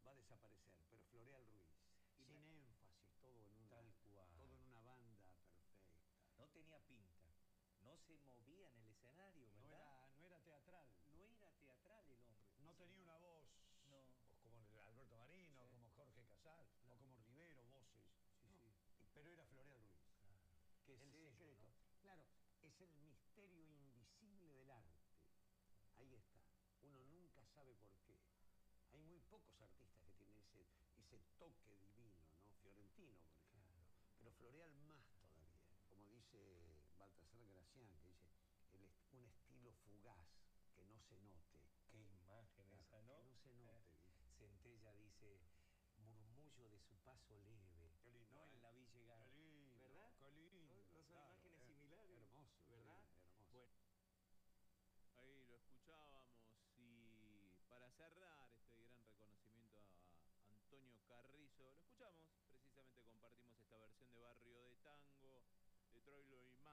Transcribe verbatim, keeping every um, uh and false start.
va a desaparecer, pero Floreal Ruiz, y sin me... énfasis, todo en, una, Tal cual. todo en una banda perfecta. No tenía pinta, no se movía en el escenario, ¿verdad? No era, no era teatral. No era teatral el hombre. No tenía una voz no. como Alberto Marino, sí. como Jorge Casal, claro. o como Rivero, voces. Sí, no. sí. Pero era Floreal Ruiz. Claro. ¿Qué es el sello, secreto? ¿no? Claro, es el misterio invisible del arte. Ahí está. Uno nunca sabe por qué. Hay muy pocos artistas que tienen ese, ese toque divino, ¿no? Fiorentino, por ejemplo. Claro. Pero Floreal más todavía. Como dice Baltasar Gracián, que dice, el est un estilo fugaz, que no se note. Qué imagen claro, esa, ¿no? Que no se note. Eh, Centella dice, murmullo de su paso leve. Qué lindo, no ¿eh? en la vi llegar. Qué lindo, ¿verdad? Qué lindo. ¿No, no son claro, imágenes eh, similares? Hermoso, ¿verdad? Sí, hermoso. Bueno. Ahí lo escuchábamos y para cerrar este gran reconocimiento a Antonio Carrizo, lo escuchamos, precisamente compartimos esta versión de Barrio de Tango, de Troilo y